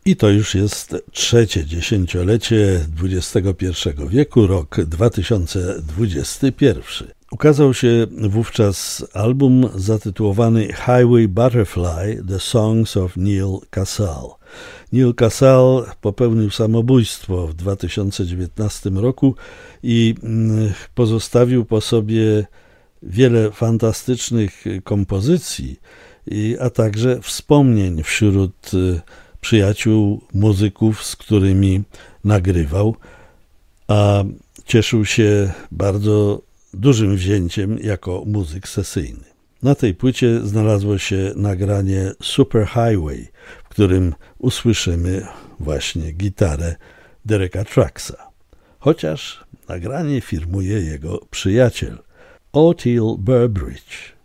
I to już jest trzecie dziesięciolecie XXI wieku, rok 2021. Ukazał się wówczas album zatytułowany Highway Butterfly – The Songs of Neal Casal. Neal Casal popełnił samobójstwo w 2019 roku i pozostawił po sobie wiele fantastycznych kompozycji, a także wspomnień wśród przyjaciół, muzyków, z którymi nagrywał, a cieszył się bardzo dużym wzięciem jako muzyk sesyjny. Na tej płycie znalazło się nagranie Super Highway, w którym usłyszymy właśnie gitarę Dereka Trucksa. Chociaż nagranie firmuje jego przyjaciel Oteil Burbridge.